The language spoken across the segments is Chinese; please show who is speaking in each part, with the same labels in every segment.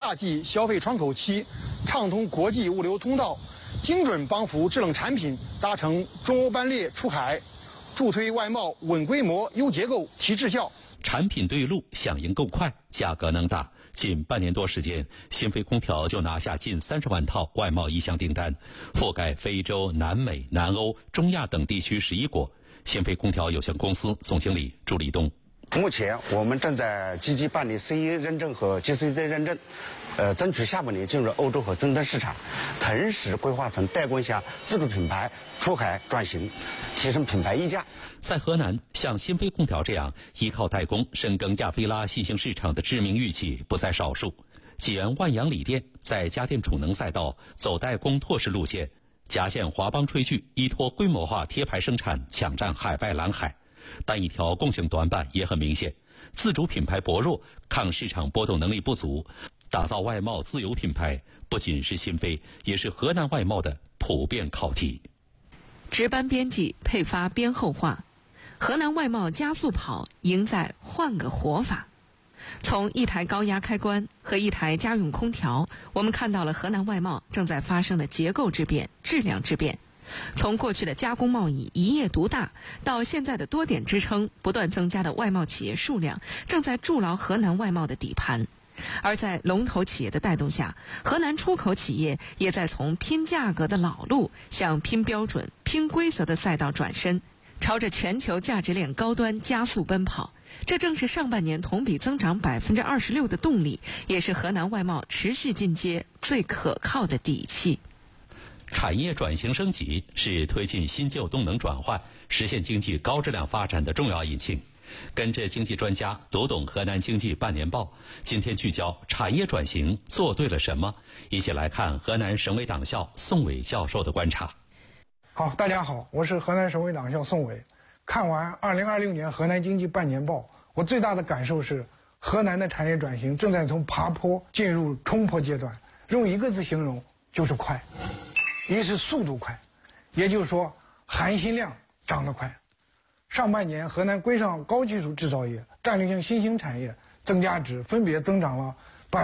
Speaker 1: 夏季消费窗口期，畅通国际物流通道，精准帮扶制冷产品搭乘中欧班列出海，助推外贸稳规模、优结构、提质效。
Speaker 2: 产品对路，响应够快，价格能打。近半年多时间，新飞空调就拿下近30万套外贸意向订单，覆盖非洲、南美、南欧、中亚等地区11国。新飞空调有限公司总经理朱立东。
Speaker 3: 目前我们正在积极办理 CE 认证和 GCC 认证，争取下半年进入欧洲和终端市场，同时规划从代工向自主品牌出海转型，提升品牌溢价。
Speaker 2: 在河南，像新飞空调这样依靠代工深耕亚非拉新兴市场的知名玉企不在少数。济源万阳锂电在家电储能赛道走代工拓市路线，夹线华邦炊具依托规模化贴牌生产抢占海外蓝海。但一条共性短板也很明显，自主品牌薄弱，抗市场波动能力不足。打造外贸自有品牌不仅是新飞，也是河南外贸的普遍考题。
Speaker 4: 值班编辑配发编后话，河南外贸加速跑，赢在换个活法。从一台高压开关和一台家用空调，我们看到了河南外贸正在发生的结构之变、质量之变。从过去的加工贸易一业独大，到现在的多点支撑、不断增加的外贸企业数量，正在筑牢河南外贸的底盘。而在龙头企业的带动下，河南出口企业也在从拼价格的老路向拼标准、拼规则的赛道转身，朝着全球价值链高端加速奔跑。这正是上半年同比增长26%的动力，也是河南外贸持续进阶最可靠的底气。
Speaker 2: 产业转型升级是推进新旧动能转换、实现经济高质量发展的重要引擎。跟着经济专家读懂河南经济半年报，今天聚焦产业转型做对了什么，一起来看河南省委党校宋伟教授的观察。
Speaker 5: 好，大家好，我是河南省委党校宋伟。看完2026年河南经济半年报，我最大的感受是，河南的产业转型正在从爬坡进入冲坡阶段，用一个字形容就是快。一是速度快，也就是说含薪量涨得快。上半年河南规上高技术制造业、战略性新兴产业增加值分别增长了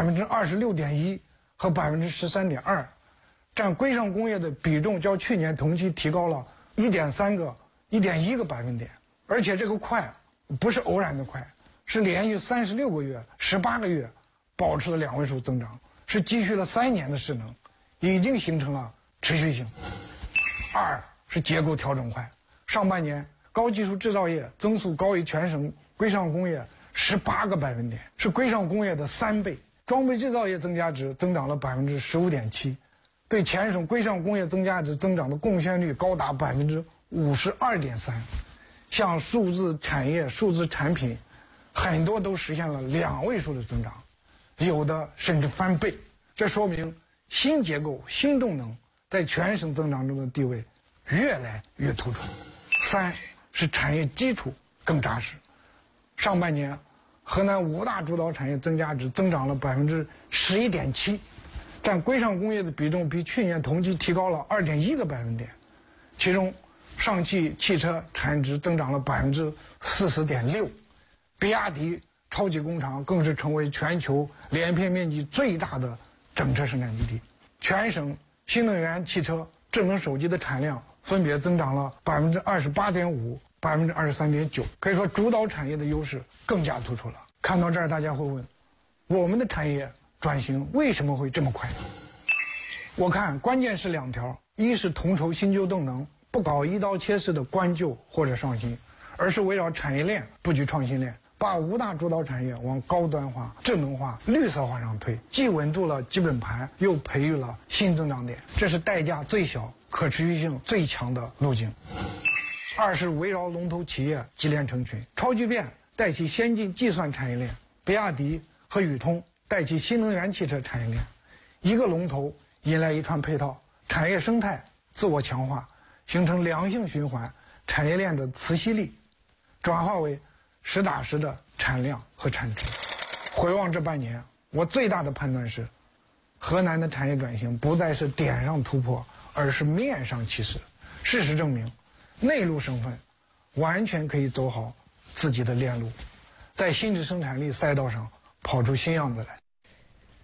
Speaker 5: 26.1%和13.2%，占规上工业的比重较去年同期提高了1.1个百分点。而且这个快不是偶然的快，是连续36个月、18个月保持了2位数增长，是积蓄了3年的势能，已经形成了持续性。二是结构调整快，上半年高技术制造业增速高于全省规上工业18个百分点，是规上工业的3倍。装备制造业增加值增长了15.7%，对全省规上工业增加值增长的贡献率高达52.3%。像数字产业、数字产品，很多都实现了2位数的增长，有的甚至翻倍。这说明新结构、新动能在全省增长中的地位越来越突出。三是产业基础更扎实。上半年，河南5大主导产业增加值增长了11.7%，占规上工业的比重比去年同期提高了2.1个百分点。其中，上汽汽车产值增长了40.6%，比亚迪超级工厂更是成为全球连片面积最大的整车生产基地。全省新能源汽车、智能手机的产量分别增长了28.5%、23.9%，可以说主导产业的优势更加突出了。看到这儿，大家会问，我们的产业转型为什么会这么快？我看关键是2条，一是统筹新旧动能，不搞一刀切式的关旧或者上新，而是围绕产业链布局创新链，把5大主导产业往高端化、智能化、绿色化上推，既稳住了基本盘，又培育了新增长点，这是代价最小、可持续性最强的路径。二是围绕龙头企业集链成群，超聚变带起先进计算产业链，比亚迪和宇通带起新能源汽车产业链，一个龙头引来一串配套，产业生态自我强化，形成良性循环，产业链的磁吸力转化为实打实的产量和产值。回望这半年，我最大的判断是，河南的产业转型不再是点上突破，而是面上起势。事实证明，内陆省份完全可以走好自己的链路，在新质生产力赛道上跑出新样子来。